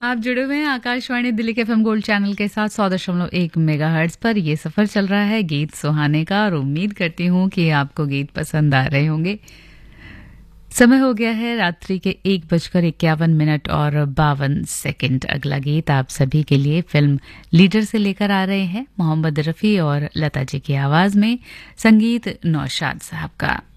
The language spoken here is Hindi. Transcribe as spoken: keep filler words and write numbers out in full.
आप जुड़े हुए हैं आकाशवाणी दिल्ली के एफएम गोल्ड चैनल के साथ सौ दशमलव एक मेगाहर्ट्ज पर। ये सफर चल रहा है गीत सुहाने का और उम्मीद करती हूँ कि आपको गीत पसंद आ रहे होंगे। समय हो गया है रात्रि के एक बजकर इक्यावन मिनट और बावन सेकंड। अगला गीत आप सभी के लिए फिल्म लीडर से लेकर आ रहे हैं मोहम्मद रफ़ी और लता जी की आवाज में, संगीत नौशाद साहब का।